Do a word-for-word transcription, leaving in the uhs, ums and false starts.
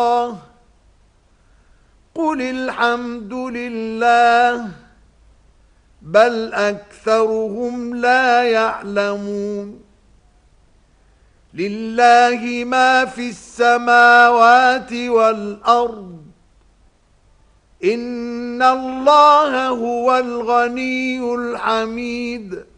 قل الحمد لله بل أكثرهم لا يعلمون لله ما في السماوات والأرض إن الله هو الغني الحميد